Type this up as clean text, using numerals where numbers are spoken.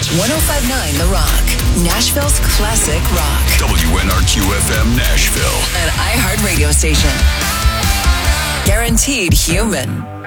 1059 The Rock, Nashville's classic rock. WNRQ-FM Nashville. An iHeart radio station. Guaranteed human.